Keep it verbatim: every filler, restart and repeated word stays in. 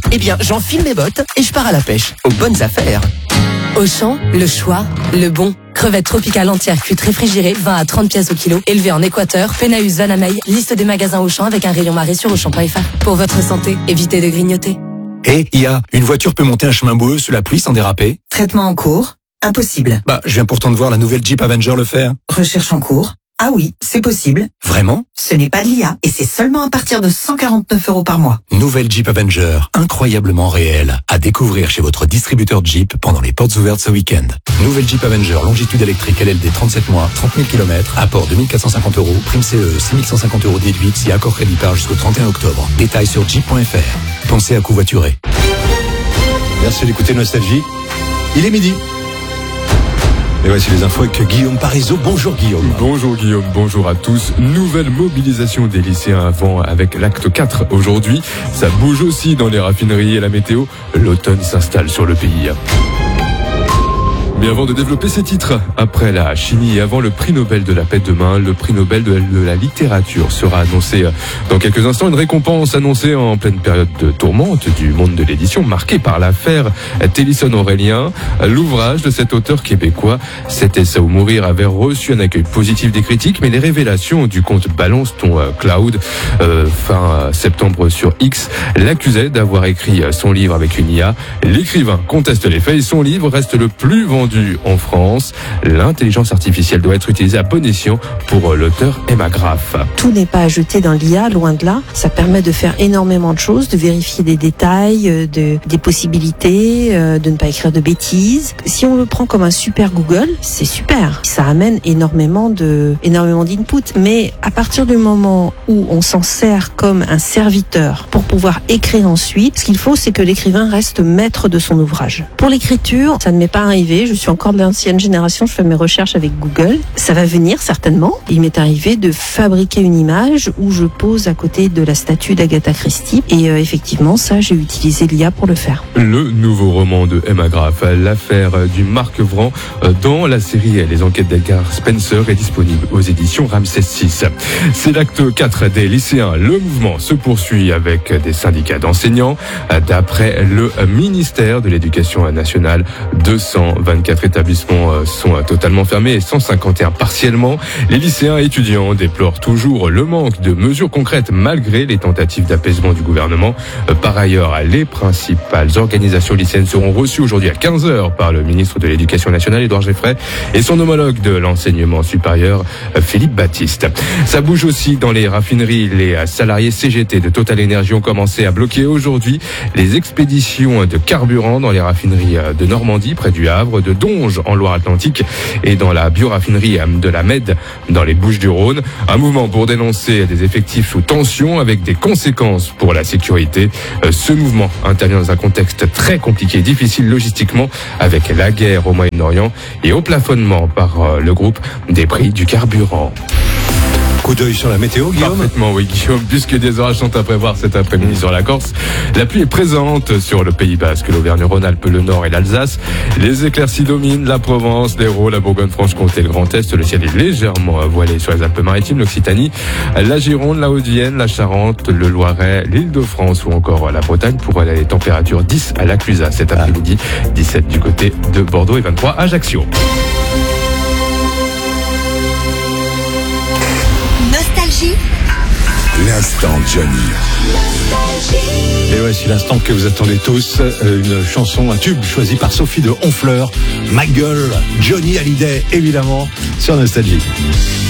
Eh bien, j'enfile mes bottes et je pars à la pêche. Aux bonnes affaires. Auchan, le choix, le bon. Crevettes tropicales entières cuites réfrigérées, vingt à trente pièces au kilo. Élevées en Équateur, Pénaüs, Vanamey. Liste des magasins Auchan avec un rayon marée sur auchan point f r. Pour votre santé, évitez de grignoter. Et I A, une voiture peut monter un chemin boueux sous la pluie sans déraper? Traitement en cours? Impossible. Bah, je viens pourtant de voir la nouvelle Jeep Avenger le faire. Recherche en cours? Ah oui, c'est possible. Vraiment? Ce n'est pas de l'I A et c'est seulement à partir de cent quarante-neuf euros par mois. Nouvelle Jeep Avenger, incroyablement réelle. À découvrir chez votre distributeur Jeep pendant les portes ouvertes ce week-end. Nouvelle Jeep Avenger, longitude électrique L L D trente-sept mois, trente mille kilomètres, apport deux mille quatre cent cinquante euros, prime C E, six mille cent cinquante euros déduite si accord crédit par jusqu'au trente et un octobre. Détails sur jeep point f r. Pensez à covoiturer. Merci d'écouter Nostalgie. Il est midi. Et voici les infos avec Guillaume Parisot. Bonjour Guillaume. Bonjour Guillaume, bonjour à tous. Nouvelle mobilisation des lycéens avant avec l'acte quatre aujourd'hui. Ça bouge aussi dans les raffineries et la météo. L'automne s'installe sur le pays. Mais avant de développer ces titres, après la chimie et avant le prix Nobel de la paix demain, le prix Nobel de la littérature sera annoncé dans quelques instants. Une récompense annoncée en pleine période de tourmente du monde de l'édition, marquée par l'affaire Télisson-Aurélien. L'ouvrage de cet auteur québécois, C'était ça ou mourir, avait reçu un accueil positif des critiques, mais les révélations du compte Balance ton Cloud, euh, fin septembre sur X, l'accusaient d'avoir écrit son livre avec une I A. L'écrivain conteste les faits et son livre reste le plus vendu en France. L'intelligence artificielle doit être utilisée à bon escient pour l'auteur Emma Graff. Tout n'est pas à jeter dans l'I A, loin de là. Ça permet de faire énormément de choses, de vérifier des détails, de, des possibilités, de ne pas écrire de bêtises. Si on le prend comme un super Google, c'est super. Ça amène énormément de, énormément d'input. Mais à partir du moment où on s'en sert comme un serviteur pour pouvoir écrire ensuite, ce qu'il faut, c'est que l'écrivain reste maître de son ouvrage. Pour l'écriture, ça ne m'est pas arrivé. Je suis encore de l'ancienne génération, je fais mes recherches avec Google. Ça va venir certainement. Il m'est arrivé de fabriquer une image où je pose à côté de la statue d'Agatha Christie. Et euh, effectivement, ça, j'ai utilisé l'I A pour le faire. Le nouveau roman de Emma Graff, l'affaire du Marc Vran, dans la série Les enquêtes d'Edgar Spencer, est disponible aux éditions Ramsès six. C'est l'acte quatre des lycéens. Le mouvement se poursuit avec des syndicats d'enseignants. D'après le ministère de l'Éducation nationale, deux cent vingt-quatre établissements sont totalement fermés et cent cinquante et un partiellement. Les lycéens et étudiants déplorent toujours le manque de mesures concrètes malgré les tentatives d'apaisement du gouvernement. Par ailleurs, les principales organisations lycéennes seront reçues aujourd'hui à quinze heures par le ministre de l'Éducation nationale, Édouard Geffray, et son homologue de l'enseignement supérieur, Philippe Baptiste. Ça bouge aussi dans les raffineries. Les salariés C G T de Total Energy ont commencé à bloquer aujourd'hui les expéditions de carburant dans les raffineries de Normandie, près du Havre, de Donge en Loire-Atlantique et dans la bioraffinerie de la Med dans les Bouches-du-Rhône. Un mouvement pour dénoncer des effectifs sous tension avec des conséquences pour la sécurité. Ce mouvement intervient dans un contexte très compliqué, difficile logistiquement, avec la guerre au Moyen-Orient et au plafonnement par le groupe des prix du carburant. Coup d'œil sur la météo, Guillaume. Parfaitement, oui, Guillaume, puisque des orages sont à prévoir cet après-midi sur la Corse. La pluie est présente sur le Pays Basque, l'Auvergne-Rhône-Alpes, le Nord et l'Alsace. Les éclaircies dominent la Provence, l'Hérault, la Bourgogne-Franche-Comté, le Grand Est. Le ciel est légèrement voilé sur les Alpes-Maritimes, l'Occitanie, la Gironde, la Haute-Vienne, la Charente, le Loiret, l'Île-de-France ou encore la Bretagne. Pour les températures, dix à la Clusaz cet après-midi, dix-sept du côté de Bordeaux et vingt-trois à Ajaccio. L'instant Johnny. Et voici l'instant que vous attendez tous, une chanson, un tube choisi par Sophie de Honfleur, Ma Gueule, Johnny Hallyday évidemment, sur Nostalgie.